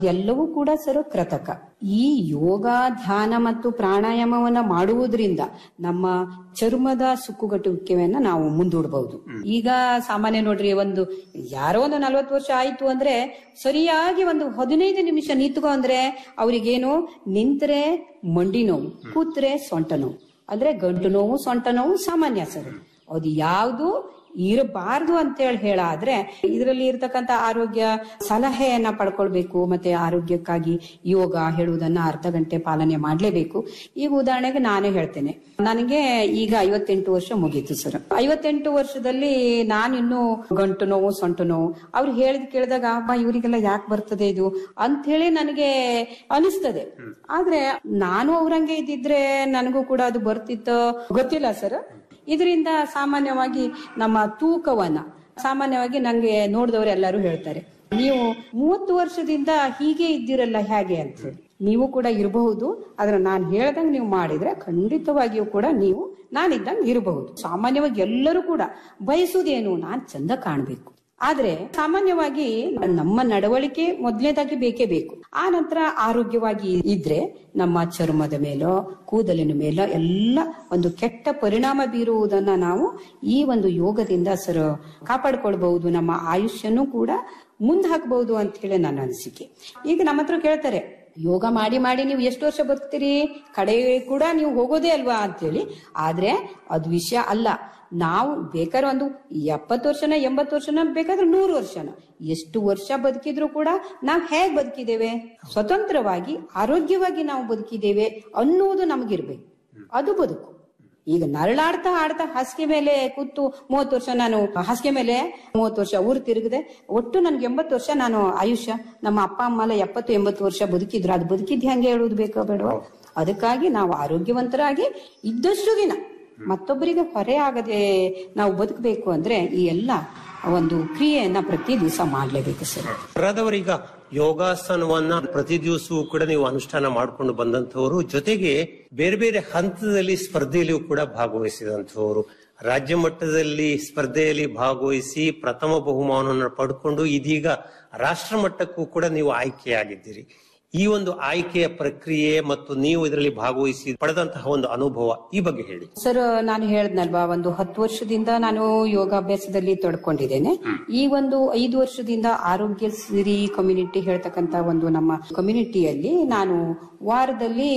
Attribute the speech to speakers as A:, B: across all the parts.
A: ಎಲ್ಲವೂ ಕೂಡ ಸರ್ ಕೃತಕ. ಈ ಯೋಗ ಧ್ಯಾನ ಮತ್ತು ಪ್ರಾಣಾಯಾಮವನ್ನ ಮಾಡುವುದರಿಂದ ನಮ್ಮ ಚರ್ಮದ ಸುಕ್ಕುಗಟ್ಟುವಿಕೆಯನ್ನ ನಾವು ಮುಂದೂಡಬಹುದು. ಈಗ ಸಾಮಾನ್ಯ ನೋಡ್ರಿ, ಯಾರೋ ಒಂದು 40 ವರ್ಷ ಆಯ್ತು ಅಂದ್ರೆ ಸರಿಯಾಗಿ ಒಂದು 15 ನಿಮಿಷ ನಿಂತ್ಕೊ ಅಂದ್ರೆ ಅವ್ರಿಗೇನು, ನಿಂತ್ರೆ ಮಂಡಿ ನೋವು, ಕೂತ್ರೆ ಸೊಂಟ ನೋವು, ಅಂದ್ರೆ ಗಂಟು ನೋವು ಸೊಂಟ ನೋವು ಸಾಮಾನ್ಯ ಸರ್. ಅದು ಯಾವುದು ಇರಬಾರ್ದು ಅಂತೇಳಿ ಹೇಳಾದ್ರೆ ಇದರಲ್ಲಿ ಇರ್ತಕ್ಕಂಥ ಆರೋಗ್ಯ ಸಲಹೆಯನ್ನ ಪಡ್ಕೊಳ್ಬೇಕು. ಮತ್ತೆ ಆರೋಗ್ಯಕ್ಕಾಗಿ ಯೋಗ ಹೇಳುವುದನ್ನ ಅರ್ಧ ಗಂಟೆ ಪಾಲನೆ ಮಾಡ್ಲೇಬೇಕು. ಈಗ ಉದಾಹರಣೆಗೆ ನಾನೇ ಹೇಳ್ತೇನೆ, ನನಗೆ ಈಗ 58 ವರ್ಷ ಮುಗೀತು ಸರ್. 58 ವರ್ಷದಲ್ಲಿ ನಾನಿನ್ನು ಗಂಟು ನೋವು ಸೊಂಟು ನೋವು ಅವ್ರು ಕೇಳಿದಾಗ ಅಬ್ಬಾ ಇವರಿಗೆಲ್ಲ ಯಾಕೆ ಬರ್ತದೆ ಇದು ಅಂತ ಹೇಳಿ ನನಗೆ ಅನಿಸ್ತದೆ. ಆದ್ರೆ ನಾನು ಅವ್ರಂಗೆ ಇದ್ದಿದ್ರೆ ನನಗೂ ಕೂಡ ಅದು ಬರ್ತಿತ್ತೋ ಗೊತ್ತಿಲ್ಲ ಸರ್. ಇದರಿಂದ ಸಾಮಾನ್ಯವಾಗಿ ನಮ್ಮ ತೂಕವನ್ನ ಸಾಮಾನ್ಯವಾಗಿ ನಂಗೆ ನೋಡಿದವರು ಎಲ್ಲರೂ ಹೇಳ್ತಾರೆ, ನೀವು 30 ವರ್ಷದಿಂದ ಹೀಗೆ ಇದ್ದಿರಲ್ಲ ಹೇಗೆ ಅಂತ ಹೇಳಿ. ನೀವು ಕೂಡ ಇರಬಹುದು, ಆದ್ರೆ ನಾನು ಹೇಳ್ದಂಗೆ ನೀವು ಮಾಡಿದ್ರೆ ಖಂಡಿತವಾಗಿಯೂ ಕೂಡ ನೀವು ನಾನಿದ್ದಂಗೆ ಇರಬಹುದು. ಸಾಮಾನ್ಯವಾಗಿ ಎಲ್ಲರೂ ಕೂಡ ಬಯಸುವುದೇನು, ನಾನ್ ಚಂದ ಕಾಣ್ಬೇಕು. ಆದ್ರೆ ಸಾಮಾನ್ಯವಾಗಿ ನಮ್ಮ ನಡವಳಿಕೆ ಮೊದಲನೇದಾಗಿ ಬೇಕೇ ಬೇಕು. ಆ ನಂತರ ಆರೋಗ್ಯವಾಗಿ ಇದ್ರೆ ನಮ್ಮ ಚರ್ಮದ ಮೇಲೋ ಕೂದಲಿನ ಮೇಲೋ ಎಲ್ಲ ಒಂದು ಕೆಟ್ಟ ಪರಿಣಾಮ ಬೀರುವುದನ್ನ ನಾವು ಈ ಒಂದು ಯೋಗದಿಂದ ಸರ್ ಕಾಪಾಡ್ಕೊಳ್ಬಹುದು. ನಮ್ಮ ಆಯುಷ್ಯನೂ ಕೂಡ ಮುಂದೆ ಹಾಕಬಹುದು ಅಂತ ಹೇಳಿ ನನ್ನ ಅನಿಸಿಕೆ. ಈಗ ನಮ್ಮ ಹತ್ರ ಕೇಳ್ತಾರೆ, ಯೋಗ ಮಾಡಿ ಮಾಡಿ ನೀವು ಎಷ್ಟು ವರ್ಷ ಬದುಕ್ತೀರಿ, ಕಡೆ ಕೂಡ ನೀವು ಹೋಗೋದೇ ಅಲ್ವಾ ಅಂತೇಳಿ. ಆದ್ರೆ ಅದು ವಿಷಯ ಅಲ್ಲ. ನಾವು ಬೇಕಾದ್ರೆ ಒಂದು 70 ವರ್ಷನ 80 ವರ್ಷನ ಬೇಕಾದ್ರೆ 100 ವರ್ಷನ ಎಷ್ಟು ವರ್ಷ ಬದುಕಿದ್ರು ಕೂಡ ನಾವು ಹೇಗ್ ಬದುಕಿದ್ದೇವೆ, ಸ್ವತಂತ್ರವಾಗಿ ಆರೋಗ್ಯವಾಗಿ ನಾವು ಬದುಕಿದ್ದೇವೆ ಅನ್ನೋದು ನಮಗಿರ್ಬೇಕು. ಅದು ಬದುಕು. ಈಗ ನರಳಾಡ್ತಾ ಆಡ್ತಾ ಹಾಸಿಗೆ ಮೇಲೆ ಕೂತು 30 ವರ್ಷ ನಾನು ಹಾಸಿಗೆ ಮೇಲೆ 30 ವರ್ಷ ಊರು ತಿರುಗದೆ, ಒಟ್ಟು ನನ್ಗೆ 80 ವರ್ಷ ನಾನು ಆಯುಷ್ಯ. ನಮ್ಮ ಅಪ್ಪ ಅಮ್ಮ ಎಲ್ಲ 70-80 ವರ್ಷ ಬದುಕಿದ್ರು. ಅದು ಬದುಕಿದ್ ಹೆಂಗೆ ಹೇಳುವುದು ಬೇಕೋ ಬೇಡವಾ? ಅದಕ್ಕಾಗಿ ನಾವು ಆರೋಗ್ಯವಂತರಾಗಿ ಇದ್ದಷ್ಟು ದಿನ ಮತ್ತೊಬ್ಬರಿಗೆ ಹೊರೆ ಆಗದೆ ನಾವು ಬದುಕಬೇಕು ಅಂದ್ರೆ ಈ ಎಲ್ಲ ಒಂದು ಕ್ರಿಯೆಯನ್ನ ಪ್ರತಿ ದಿವಸ ಮಾಡ್ಲೇಬೇಕು ಸರ್.
B: ರಾದವರೀಗ ಯೋಗಾಸನವನ್ನ ಪ್ರತಿ ದಿವಸವೂ ಕೂಡ ನೀವು ಅನುಷ್ಠಾನ ಮಾಡ್ಕೊಂಡು ಬಂದಂತವರು, ಜೊತೆಗೆ ಬೇರೆ ಬೇರೆ ಹಂತದಲ್ಲಿ ಸ್ಪರ್ಧೆಯಲ್ಲಿಯೂ ಕೂಡ ಭಾಗವಹಿಸಿದಂತವರು, ರಾಜ್ಯ ಮಟ್ಟದಲ್ಲಿ ಸ್ಪರ್ಧೆಯಲ್ಲಿ ಭಾಗವಹಿಸಿ ಪ್ರಥಮ ಬಹುಮಾನವನ್ನು ಪಡ್ಕೊಂಡು ಇದೀಗ ರಾಷ್ಟ್ರ ಮಟ್ಟಕ್ಕೂ ಕೂಡ ನೀವು ಆಯ್ಕೆಯಾಗಿದ್ದೀರಿ. ಈ ಒಂದು ಆಯ್ಕೆಯ ಪ್ರಕ್ರಿಯೆ ಮತ್ತು ನೀವು ಇದರಲ್ಲಿ ಭಾಗವಹಿಸಿ ಪಡೆದಂತಹ ಒಂದು ಅನುಭವ, ಈ ಬಗ್ಗೆ ಹೇಳಿ
A: ಸರ್. ನಾನು ಹೇಳ್ದಲ್ವಾ, ಒಂದು 10 ವರ್ಷದಿಂದ ನಾನು ಯೋಗಾಭ್ಯಾಸದಲ್ಲಿ ತೊಡ್ಕೊಂಡಿದ್ದೇನೆ. ಈ ಒಂದು 5 ವರ್ಷದಿಂದ ಆರೋಗ್ಯ ಸಿರಿ ಕಮ್ಯುನಿಟಿ ಹೇಳ್ತಕ್ಕಂತ ಒಂದು ನಮ್ಮ ಕಮ್ಯುನಿಟಿಯಲ್ಲಿ ನಾನು ವಾರದಲ್ಲಿ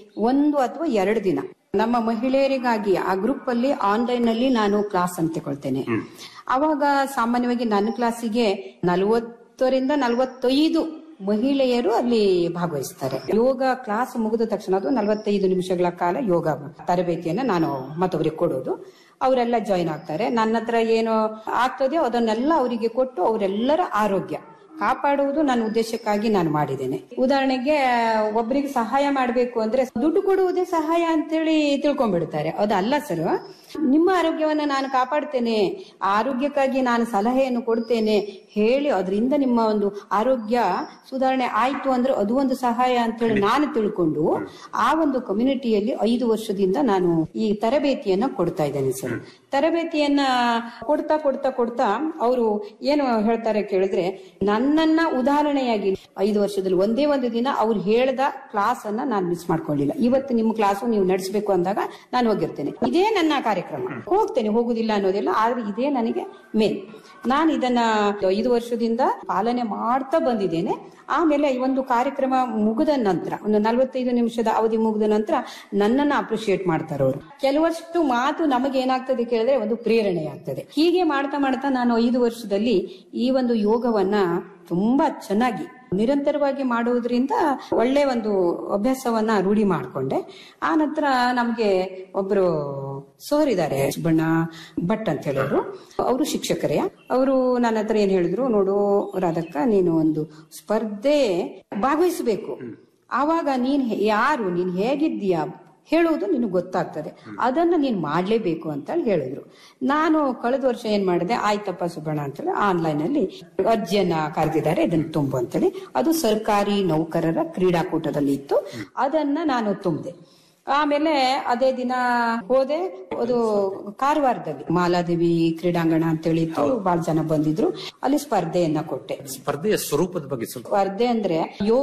A: 1 ಅಥವಾ 2 ದಿನ ನಮ್ಮ ಮಹಿಳೆಯರಿಗಾಗಿ ಆ ಗ್ರೂಪ್ ಅಲ್ಲಿ ಆನ್ಲೈನ್ ಅಲ್ಲಿ ನಾನು ಕ್ಲಾಸ್ ಅಂತ ತಗೊಳ್ತೇನೆ. ಅವಾಗ ಸಾಮಾನ್ಯವಾಗಿ ನನ್ನ ಕ್ಲಾಸಿಗೆ 40ರಿಂದ 45 ಮಹಿಳೆಯರು ಅಲ್ಲಿ ಭಾಗವಹಿಸ್ತಾರೆ. ಯೋಗ ಕ್ಲಾಸ್ ಮುಗಿದ ತಕ್ಷಣ ಅದು 45 ನಿಮಿಷಗಳ ಕಾಲ ಯೋಗ ತರಬೇತಿಯನ್ನ ನಾನು ಮತ್ತೊಬ್ಬರಿಗೆ ಕೊಡೋದು. ಅವರೆಲ್ಲ ಜಾಯಿನ್ ಆಗ್ತಾರೆ. ನನ್ನ ಹತ್ರ ಏನು ಆಗ್ತದೆ ಅದನ್ನೆಲ್ಲ ಅವರಿಗೆ ಕೊಟ್ಟು ಅವರೆಲ್ಲರ ಆರೋಗ್ಯ ಕಾಪಾಡುವುದು ನನ್ನ ಉದ್ದೇಶಕ್ಕಾಗಿ ನಾನು ಮಾಡಿದ್ದೇನೆ. ಉದಾಹರಣೆಗೆ ಒಬ್ಬರಿಗೆ ಸಹಾಯ ಮಾಡಬೇಕು ಅಂದ್ರೆ ದುಡ್ಡು ಕೊಡುವುದೇ ಸಹಾಯ ಅಂತೇಳಿ ತಿಳ್ಕೊಂಡ್ಬಿಡ್ತಾರೆ. ಅದಲ್ಲ ಸರ್. ನಿಮ್ಮ ಆರೋಗ್ಯವನ್ನ ನಾನು ಕಾಪಾಡ್ತೇನೆ, ಆರೋಗ್ಯಕ್ಕಾಗಿ ನಾನು ಸಲಹೆಯನ್ನು ಕೊಡ್ತೇನೆ ಹೇಳಿ ಅದರಿಂದ ನಿಮ್ಮ ಒಂದು ಆರೋಗ್ಯ ಸುಧಾರಣೆ ಆಯ್ತು ಅಂದ್ರೆ ಅದು ಒಂದು ಸಹಾಯ ಅಂತೇಳಿ ನಾನು ತಿಳ್ಕೊಂಡು ಆ ಒಂದು ಕಮ್ಯುನಿಟಿಯಲ್ಲಿ 5 ವರ್ಷದಿಂದ ನಾನು ಈ ತರಬೇತಿಯನ್ನ ಕೊಡ್ತಾ ಇದ್ದೇನೆ ಸರ್. ತರಬೇತಿಯನ್ನ ಕೊಡ್ತಾ ಕೊಡ್ತಾ ಕೊಡ್ತಾ ಅವರು ಏನು ಹೇಳ್ತಾರೆ ಕೇಳಿದ್ರೆ, ನನ್ನನ್ನ ಉದಾಹರಣೆಯಾಗಿ 5 ವರ್ಷದಲ್ಲಿ ಒಂದೇ ಒಂದು ದಿನ ಅವ್ರು ಹೇಳ್ದ ಕ್ಲಾಸ್ ಅನ್ನ ನಾನು ಮಿಸ್ ಮಾಡ್ಕೊಳ್ಳಿಲ್ಲ. ಇವತ್ತು ನಿಮ್ಮ ಕ್ಲಾಸು ನೀವು ನಡೆಸಬೇಕು ಅಂದಾಗ ನಾನು ಹೋಗಿರ್ತೇನೆ. ಇದೇ ನನ್ನ ಕಾರ್ಯಕ್ರಮ, ಹೋಗ್ತೇನೆ, ಹೋಗುದಿಲ್ಲ ಅನ್ನೋದಿಲ್ಲ. ಆದ್ರೆ ಇದೇ ನನಗೆ ಮೇನ್. ನಾನು ಇದನ್ನ 5 ವರ್ಷದಿಂದ ಪಾಲನೆ ಮಾಡ್ತಾ ಬಂದಿದ್ದೇನೆ. ಆಮೇಲೆ ಈ ಒಂದು ಕಾರ್ಯಕ್ರಮ ಮುಗಿದ ನಂತರ ಒಂದು 45 ನಿಮಿಷದ ಅವಧಿ ಮುಗಿದ ನಂತರ ನನ್ನನ್ನ ಅಪ್ರಿಶಿಯೇಟ್ ಮಾಡ್ತಾರೆ ಅವರು. ಕೆಲವಷ್ಟು ಮಾತು ನಮಗೆ ಏನಾಗ್ತದೆ ಕೇಳಿದ್ರೆ ಒಂದು ಪ್ರೇರಣೆ ಆಗ್ತದೆ. ಹೀಗೆ ಮಾಡ್ತಾ ಮಾಡ್ತಾ ನಾನು 5 ವರ್ಷದಲ್ಲಿ ಈ ಒಂದು ಯೋಗವನ್ನ ತುಂಬಾ ಚೆನ್ನಾಗಿ ನಿರಂತರವಾಗಿ ಮಾಡುವುದರಿಂದ ಒಳ್ಳೆ ಒಂದು ಅಭ್ಯಾಸವನ್ನ ರೂಢಿ ಮಾಡ್ಕೊಂಡೆ. ಆ ನಂತರ ನಮ್ಗೆ ಒಬ್ರು ಸರ್ ಇದ್ದಾರೆ, ಬಣ್ಣ ಭಟ್ ಅಂತ ಹೇಳಿದ್ರು. ಅವರು ಶಿಕ್ಷಕರೇ. ಅವರು ನನ್ನ ಹತ್ರ ಏನ್ ಹೇಳಿದ್ರು, ನೋಡು ರಾಧಕ್ಕ, ನೀನು ಒಂದು ಸ್ಪರ್ಧೆ ಭಾಗವಹಿಸಬೇಕು. ಆವಾಗ ನೀನ್ ಯಾರು, ನೀನ್ ಹೇಗಿದ್ದೀಯಾ ಹೇಳುವುದು ನಿನಗೆ ಗೊತ್ತಾಗ್ತದೆ. ಅದನ್ನ ನೀನ್ ಮಾಡ್ಲೇಬೇಕು ಅಂತ ಹೇಳಿದ್ರು. ನಾನು ಕಳೆದ ವರ್ಷ ಏನ್ ಮಾಡಿದೆ, ಆಯ್ತಪ್ಪ ಸುಬ್ಬಣ್ಣ ಅಂತೇಳಿ ಆನ್ಲೈನ್ ಅಲ್ಲಿ ಅರ್ಜಿಯನ್ನ ಕರೆದಿದ್ದಾರೆ, ಇದನ್ನ ತುಂಬು ಅಂತೇಳಿ. ಅದು ಸರ್ಕಾರಿ ನೌಕರರ ಕ್ರೀಡಾಕೂಟದಲ್ಲಿ ಇತ್ತು. ಅದನ್ನ ನಾನು ತುಂಬಿದೆ. ಆಮೇಲೆ ಅದೇ ದಿನ ಹೋದೆ. ಅದು ಕಾರವಾರದಲ್ಲಿ ಮಾಲಾದೇವಿ ಕ್ರೀಡಾಂಗಣ ಅಂತೇಳಿ ಇತ್ತು, ಬಹಳ ಜನ ಬಂದಿದ್ರು. ಅಲ್ಲಿ ಸ್ಪರ್ಧೆಯನ್ನ ಕೊಟ್ಟೆ.
B: ಸ್ಪರ್ಧೆಯ ಸ್ವರೂಪದ ಬಗ್ಗೆ ಸ್ವಲ್ಪ
A: ಸ್ಪರ್ಧೆ ಅಂದ್ರೆ ಯೋಗ